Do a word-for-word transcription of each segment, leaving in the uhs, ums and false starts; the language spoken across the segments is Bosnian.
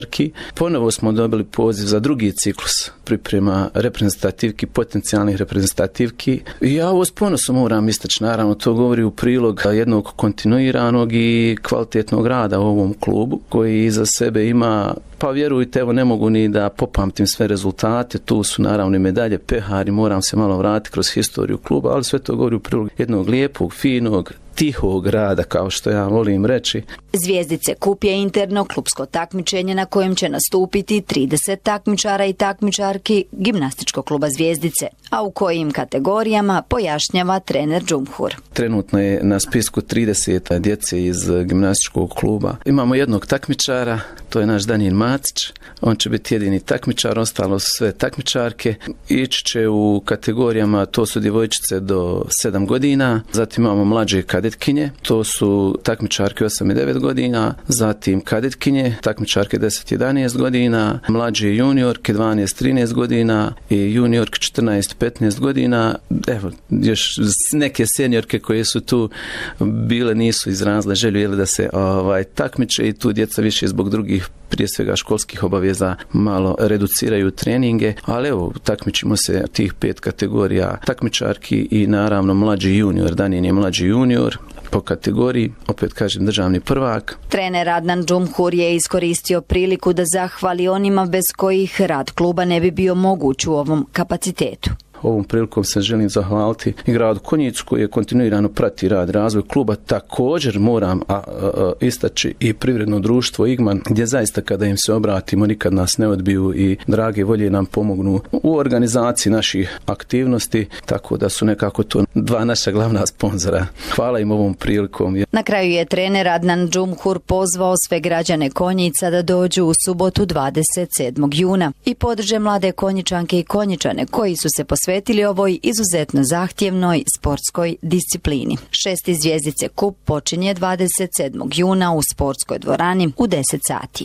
Ponovo smo dobili poziv za drugi ciklus priprema reprezentativki, potencijalnih reprezentativki. I ja ovo s ponosom moram istaći, naravno to govori u prilog jednog kontinuiranog i kvalitetnog rada u ovom klubu koji iza sebe ima, pa vjerujte, evo ne mogu ni da popamtim sve rezultate, tu su naravno i medalje, pehari, moram se malo vratiti kroz historiju kluba, ali sve to govori u prilog jednog lijepog, finog, tihog rada, kao što ja volim reći. Zvijezdice kup je interno klubsko takmičenje na kojem će nastupiti trideset takmičara i takmičarki gimnastičkog kluba Zvijezdice, a u kojim kategorijama pojašnjava trener Džumhur. Trenutno je na spisku trideset djece iz gimnastičkog kluba. Imamo jednog takmičara, to je naš Danijel Macić, on će biti jedini takmičar, ostalo su sve takmičarke. Ići će u kategorijama, to su djevojčice do sedam godina, zatim imamo mlađe kadetkinje, to su takmičarke osam i devet godina, zatim kadetkinje, takmičarke deset i jedanaest godina, mlađe juniorke dvanaest i trinaest godina i juniorke četrnaest i petnaest godina. Evo, još neke seniorke koje su tu bile nisu izrazile želju jeli da se ovaj, takmiče i tu djeca više zbog drugih, prije svega školskih obaveza, malo reduciraju treninge, ali evo, takmičimo se tih pet kategorija takmičarki i naravno mlađi junior, Danijel je mlađi junior, po kategoriji, opet kažem, državni prvak. Trener Adnan Džumhur je iskoristio priliku da zahvali onima bez kojih rad kluba ne bi bio moguć u ovom kapacitetu. Ovom prilikom se želim zahvaliti i gradu Konjicu koji je kontinuirano prati rad razvoj kluba. Također moram a, a, a, istaći i privredno društvo Igman, gdje zaista kada im se obratimo nikad nas ne odbiju i drage volje nam pomognu u organizaciji naših aktivnosti, tako da su nekako to dva naša glavna sponzora. Hvala im ovom prilikom. Na kraju je trener Adnan Džumhur pozvao sve građane Konjica da dođu u subotu dvadeset sedmog juna i podrže mlade Konjičanke i Konjičane koji su se posvetili posvetili ovoj izuzetno zahtjevnoj sportskoj disciplini. Šesti Zvijezdice kup počinje dvadeset sedmog juna u sportskoj dvorani u deset sati.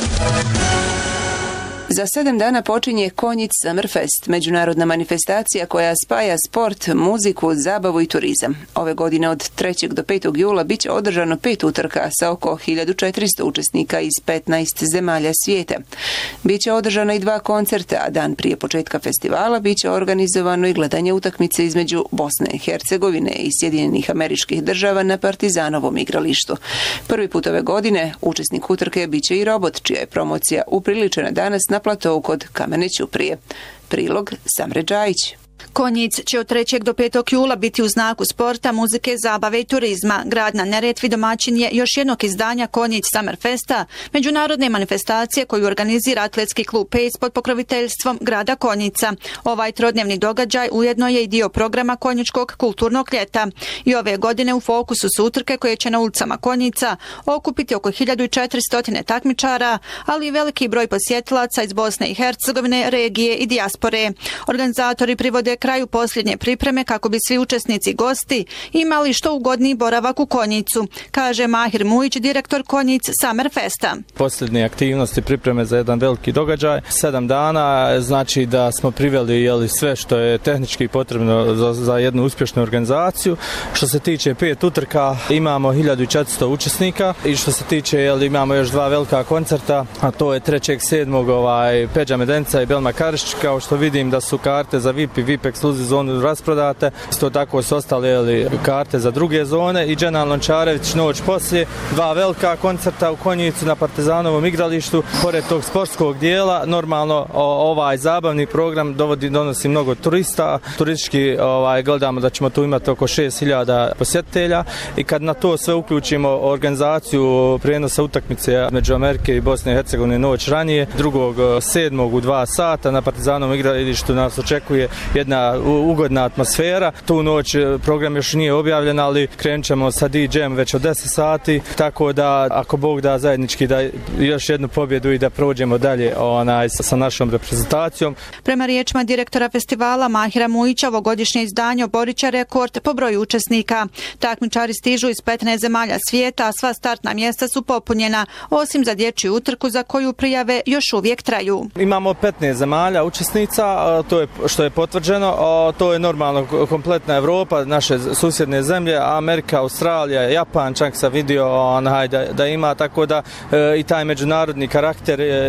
Za sedam dana počinje Konjic Summerfest, međunarodna manifestacija koja spaja sport, muziku, zabavu i turizam. Ove godine od trećeg do petog jula bit će održano pet utrka sa oko hiljadu četiristo učesnika iz petnaest zemalja svijeta. Biće održano i dva koncerta, a dan prije početka festivala bit će organizovano i gledanje utakmice između Bosne i Hercegovine i Sjedinjenih Američkih Država na Partizanovom igralištu. Prvi put ove godine učesnik utrke bit će i robot, čija je promocija upriličena danas na platovu kod Kamene Ćuprije. Prilog Samre Džajić. Konjic će od trećeg do petog jula biti u znaku sporta, muzike, zabave i turizma. Grad na Neretvi domaćin je još jednog izdanja Konjic Summerfesta, međunarodne manifestacije koju organizira atletski klub Pace pod pokroviteljstvom grada Konjica. Ovaj trodnevni događaj ujedno je i dio programa Konjičkog kulturnog ljeta. I ove godine u fokusu su utrke koje će na ulicama Konjica okupiti oko hiljadu četiristo takmičara, ali i veliki broj posjetilaca iz Bosne i Hercegovine, regije i dijaspore. Organizatori privode kraju posljednje pripreme kako bi svi učesnici i gosti imali što ugodniji boravak u Konjicu, kaže Mahir Mujić, direktor Konjic Summerfesta. Posljednje aktivnosti pripreme za jedan veliki događaj, sedam dana, znači da smo priveli jeli, sve što je tehnički potrebno za, za jednu uspješnu organizaciju. Što se tiče pet utrka, imamo hiljadu četiristo učesnika i što se tiče, jeli, imamo još dva velika koncerta, a to je trećeg sedmog ovaj, Peđa Medenca i Belma Karišć, kao što vidim da su karte za V I P i V I P ekskluzivnu zonu rasprodate. Isto tako su ostale jeli, karte za druge zone i Dženan Lončarević noć poslije. Dva velika koncerta u Konjicu na Partizanovom igralištu. Pored tog sportskog dijela, normalno o, ovaj zabavni program dovodi, donosi mnogo turista. Turistički ovaj, gledamo da ćemo tu imati oko šest hiljada posjetitelja i kad na to sve uključimo organizaciju prijenosa utakmice među Amerike i Bosne i Hercegovine noć ranije, drugog sedmog u dva sata na Partizanovom igralištu nas očekuje jedna ugodna atmosfera. Tu noć program još nije objavljen, ali krenut ćemo sa D J-em već od deset sati, tako da ako Bog da zajednički da još jednu pobjedu i da prođemo dalje onaj, sa našom reprezentacijom. Prema riječima direktora festivala Mahira Mujića, ovogodišnje izdanje oborit će rekord po broju učesnika. Takmičari stižu iz petnaest zemalja svijeta, a sva startna mjesta su popunjena, osim za dječju utrku za koju prijave još uvijek traju. Imamo petnaest zemalja učesnica, to je što je potvrđeno, to je normalno kompletna Evropa, naše susjedne zemlje, Amerika, Australija, Japan, čak sam vidio onaj, da, da ima, tako da e, i taj međunarodni karakter